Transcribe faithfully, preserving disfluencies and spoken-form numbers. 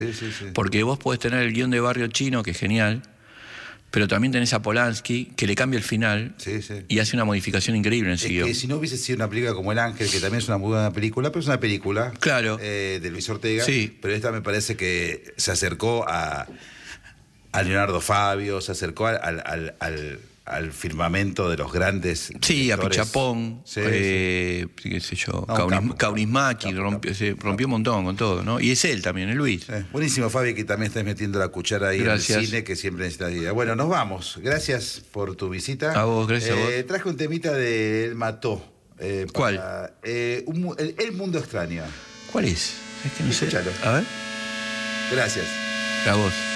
Sí, sí, sí. Porque vos podés tener el guión de Barrio Chino, que es genial, pero también tenés a Polanski, que le cambia el final Sí, sí. y hace una modificación increíble en ese Es guión. que si no hubiese sido una película como El Ángel, que también es una muy buena película, pero es una película Claro. eh, de Luis Ortega, Sí. pero esta me parece que se acercó a, a Leonardo Fabio, se acercó al, al, al, al, al firmamento de los grandes Sí, directores. a Pichapón, Sí, eh, sí, qué sé yo, No, Kaunis- capo, Kaunismäki, capo, rompió, capo, se capo. rompió un montón con todo, ¿no? Y es él también, es Luis. Sí. Buenísimo, Fabi, que también estás metiendo la cuchara ahí Gracias. en el cine, que siempre necesitas ir. Bueno, nos vamos. Gracias por tu visita. A vos, gracias Eh, a vos. Traje un temita de El Mató. Eh, para, ¿Cuál? eh, un mu- el, El Mundo Extraño. ¿Cuál es? Es que no sé. Escuchalo. A ver. Gracias. A vos.